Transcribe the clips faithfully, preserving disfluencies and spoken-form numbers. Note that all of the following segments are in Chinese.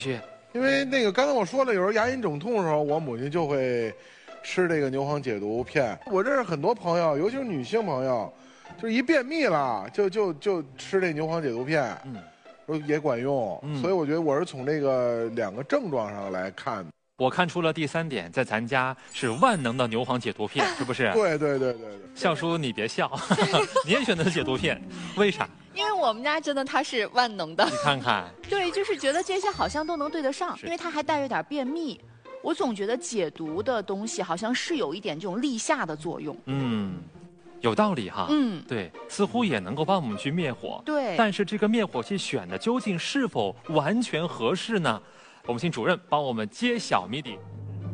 去， 因为那个刚才我说了，有时候牙龈肿痛的时候，我母亲就会吃这个牛黄解毒片。我认识很多朋友，尤其是女性朋友，就是一便秘了，就就就吃这牛黄解毒片，嗯，说也管用。嗯、所以我觉得我是从这个两个症状上来看。 我看出了第三点，在咱家是万能的牛黄解毒片，是不是？ 对对对对对。 笑叔，你别笑，你也选择解毒片，为啥？ 因为我们家真的它是万能的。 你看看。 对，就是觉得这些好像都能对得上，因为它还带着点便秘。我总觉得解毒的东西好像是有一点这种立夏的作用。 嗯。有道理哈，嗯，对，似乎也能够帮我们去灭火， 对。 但是这个灭火器选的究竟是否完全合适呢？我们请主任帮我们揭晓谜底。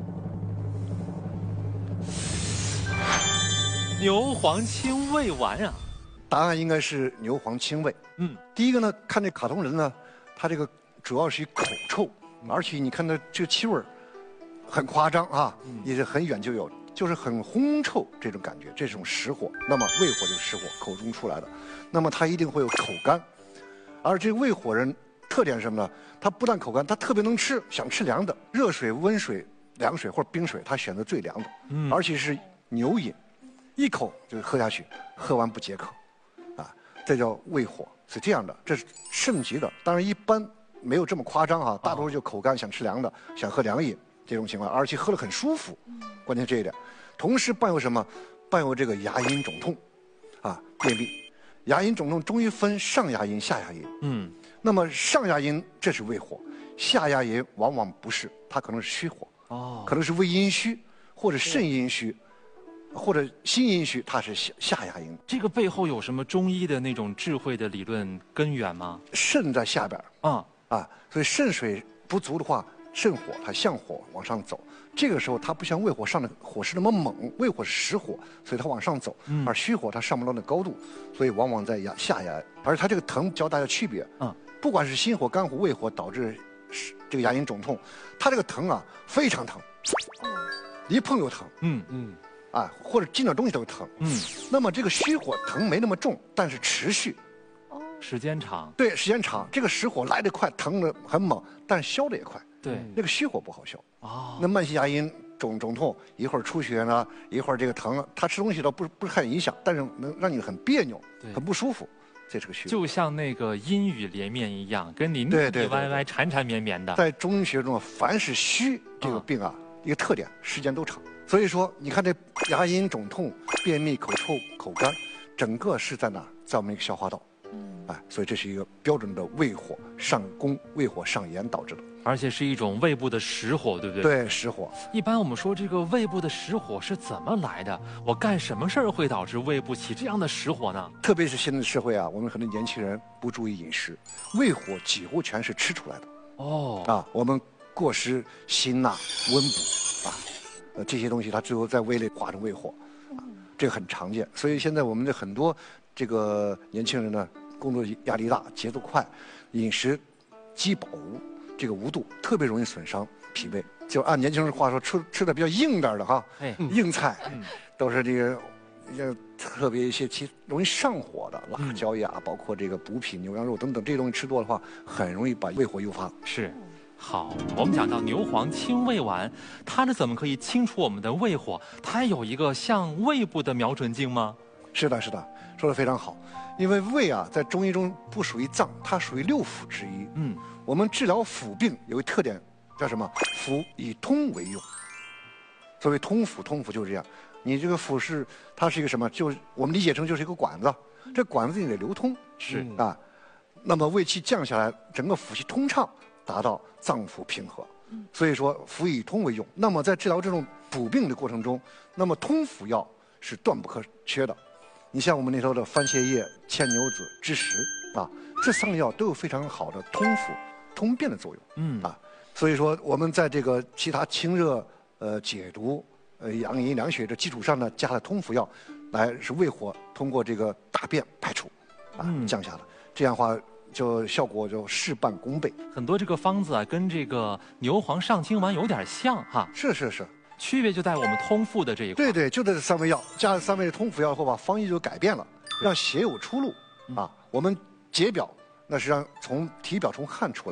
牛黄清胃丸啊， 答案应该是牛黄清胃。嗯，第一个呢，看这卡通人呢，他这个主要是以口臭，而且你看他这个气味很夸张啊，嗯、也是很远就有。就是很烘臭这种感觉，这种实火，那么胃火就是实火，口中出来的，那么它一定会有口干，而这个胃火人特点是什么呢？他不但口干，他特别能吃，想吃凉的，热水、温水、凉水或者冰水，他选择最凉的，嗯，而且是牛饮，一口就喝下去，喝完不解渴，啊，这叫胃火，是这样的，这是盛极的，当然一般没有这么夸张啊，大多数就口干，想吃凉的，想喝凉饮。这种情况，而且喝了很舒服，关键这一点。同时伴有什么？伴有这个牙龈肿痛，啊，便秘。牙龈肿痛中医分上牙龈、下牙龈。嗯。那么上牙龈这是胃火，下牙龈往往不是，它可能是虚火。哦。可能是胃阴虚，或者肾阴虚，或者心阴虚，它是下下牙龈。 这个背后有什么中医的那种智慧的理论根源吗？ 肾在下边。啊啊，所以肾水不足的话。肾火它向火往上走，这个时候它不像胃火上的火势那么猛，胃火是实火，所以它往上走，嗯、而虚火它上不到那高度，所以往往在牙下牙，而且它这个疼教大家区别，嗯，不管是心火、肝火、胃火导致这个牙龈肿痛，它这个疼啊非常疼，一碰就疼，嗯嗯，啊或者进点东西都疼，嗯，那么这个虚火疼没那么重，但是持续。 时间长， 对，时间长，这个实火来得快，疼得很猛，但消得也快。 对， 那个虚火不好消。哦，那慢性牙龈肿肿痛，一会儿出血呢，一会儿这个疼，它吃东西倒不不是很影响，但是能让你很别扭，很不舒服，这是个虚。 就像那个阴雨连绵一样，跟你腻腻歪歪、缠缠绵绵的。 在中医学中，凡是虚这个病啊，一个特点，时间都长。所以说，你看这牙龈肿痛、便秘、口臭、口干，整个是在哪？在我们一个消化道。哎，所以这是一个标准的胃火上攻、胃火上炎导致的， 而且是一种胃部的实火，对不对？ 对，实火。 一般我们说这个胃部的实火是怎么来的？我干什么事儿会导致胃部起这样的实火呢？ 特别是现在的社会啊，我们很多年轻人不注意饮食，胃火几乎全是吃出来的。哦，啊，我们过食辛辣、温补啊，呃，这些东西它最后在胃内化成胃火，啊，这个很常见。所以现在我们的很多这个年轻人呢。工作压力大，节奏快，饮食饥饱无，这个无度特别容易损伤脾胃。就按年轻人话说，吃吃的比较硬点的哈，哎、硬菜，嗯、都是这个，要特别一些其容易上火的辣椒呀，嗯、包括这个补品、牛羊肉等等，这些东西吃多的话，很容易把胃火诱发。 是，好，我们讲到牛黄清胃丸，它是怎么可以清除我们的胃火？它有一个向胃部的瞄准镜吗？ 是的，是的，说的非常好。因为胃啊，在中医中不属于脏，它属于六腑之一。嗯，我们治疗腑病有一特点，叫什么？腑以通为用。所谓通腑，通腑就是这样。你这个腑是它是一个什么？就是我们理解成就是一个管子，这管子里得流通。是啊，那么胃气降下来，整个腑气通畅，达到脏腑平和。所以说腑以通为用。那么在治疗这种补病的过程中，那么通腑药是断不可缺的。你像我们那头的番泻叶、牵牛子、枳实啊，这三个药都有非常好的通腑、通便的作用。嗯啊，所以说我们在这个其他清热、呃解毒、呃养阴凉血的基础上呢，加了通腑药，来使胃火通过这个大便排出，啊降下来。这样的话就效果就事半功倍。 很多这个方子啊，跟这个牛黄上清丸有点像哈。 是是是。 区别就在我们通腹的这一块。 对对，就这三味药，加了三味通腑药后，把方医就改变了，让血有出路、嗯、啊。我们解表，那实际上从体表从汗出来，那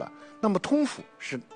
那么通腑是